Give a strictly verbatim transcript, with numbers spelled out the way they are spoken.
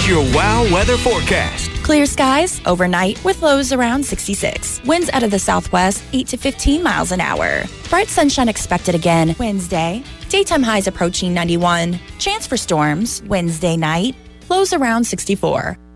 your wow weather forecast. Clear skies overnight with lows around sixty-six. Winds out of the southwest, eight to fifteen miles an hour. Bright sunshine expected again Wednesday. Daytime highs approaching ninety-one. Chance for storms Wednesday night. Lows around sixty-four.